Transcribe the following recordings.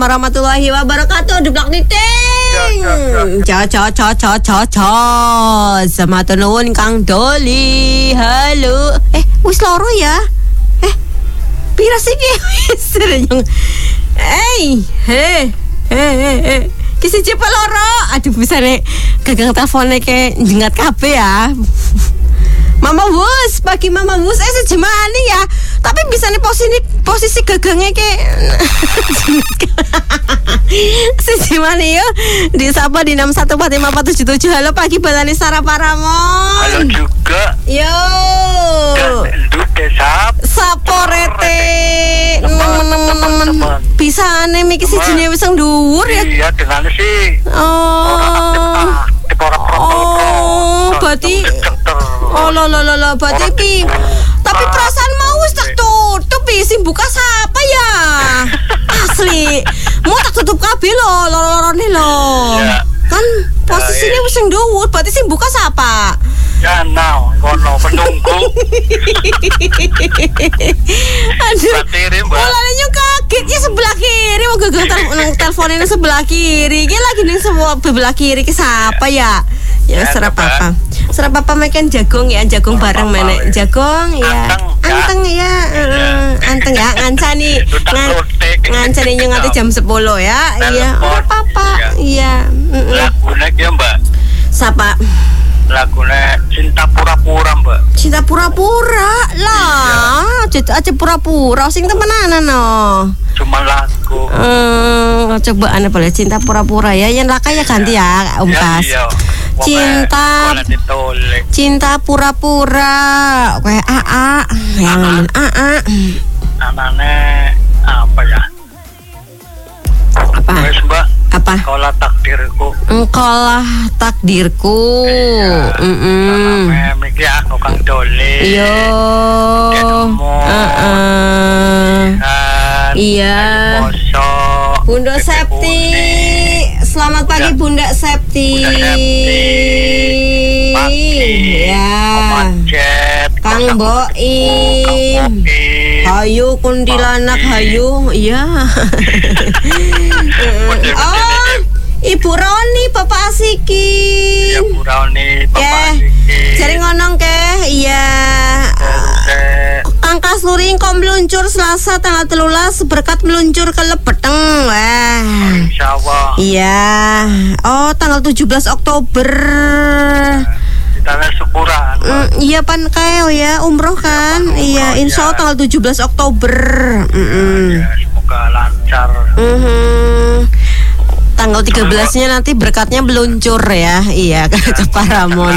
warahmatullahi wabarakatuh. Dublak niting. Sematur nuwun Kang Doli. Halo. Wis loro ya? Pira sih ki? Wis yang. Kisi cepet loro. Aduh bisa nih gagang teleponnya kayak jengat kabeh ya. Mama Wus, bagi Mama Wus sejemani ya. Tapi bisa nih posisi gagangnya kayak sejemani yo. Disapa di 6145477. Halo pagi Balani Sarah Paramon. Halo juga. Yo. Saporete. Bisa nih mikir si jenis wis dhuwur ya. Iya, dengan sih. Berarti berarti tapi perasaan mau wis tak tutup sing buka siapa ya? Asli. Mau tak tutup kabeh loro-lorone lho. Kan posisinya wis dhuwur, berarti sing buka siapa? Ya kono penunggu. Aduh. Mulanya kaget ya sebelah kiri mau gagang teleponnya sebelah kiri. Iki lagi ning sebelah kiri ki siapa ya? Ya serap apa? Serap apa makan jagung ya, jagung bareng menek. Jagung ya. Anteng ya. Anteng ya ngancani. Ngancani nganti jam 10 ya. Iya, apa-apa. Iya. Lagune ki Mbak. Sapa? Lagune Cinta Pura-Pura Mbak. Cinta Pura-Pura lah. Aja pura-pura sing temenanan no. Cuma lagu. Coba ane boleh Cinta Pura-Pura ya. Yang laka ya ganti ya Om Pas. Cinta Pura-Pura. Kayak AA. Yang AA. Anane apa ya? Apa? Wes Mbak. Apa? Engkaulah takdirku. Engkaulah takdirku. Namanya Miki aku Kang Doli. Yo. Iya. Bunda Septi. Selamat pagi Bunda Septi. Ya. Kang Boim. Hayu kuntilanak hayu. Iya. Ibu Roni Bapak Asikin. Ibu Roni Bapak Asikin. Jari ngonong ke. Iya. Kang Kasluring kom meluncur Selasa tanggal 13 berkat meluncur ke Lebeteng. Wah. Insyaallah. Iya. Oh, tanggal 17 Oktober. Tanggal syukuran. Iya pan kayo ya umroh kan. Iya, insyaallah tanggal 17 Oktober. Ya, semoga lancar. Tanggal 13-nya nanti berkatnya meluncur ya. Iya ke Paramon.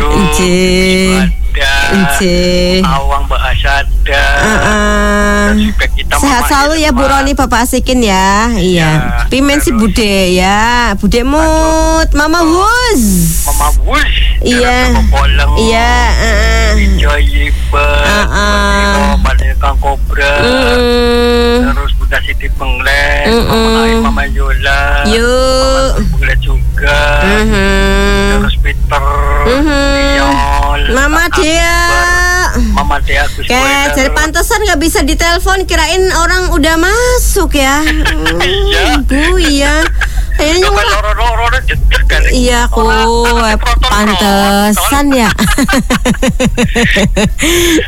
Awang bahasa ada. Sehat selalu ya Bu Roni Bapak Asikin ya. Iya. Pimen si Bude ya. Bude Mut. Mama Wuz. Mama Wuz. Iya. Iya. Balik Kang Kobra. Terus Bunda Siti Penglek. Mama Yola. Yuk. Mama juga. Terus Peter. Mama dia. Mama dia kayak jadi pantesan nggak bisa ditelepon, kirain orang udah masuk ya. Bu iya. Kayaknya iya aku pantesan ya.